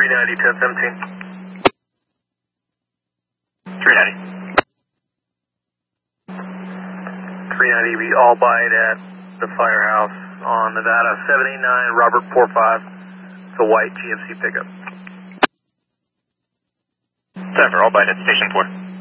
390, 1017. 390. 390, be all bite at the firehouse on Nevada 789, Robert 45. It's a white GMC pickup. Denver, all bite at Station 4.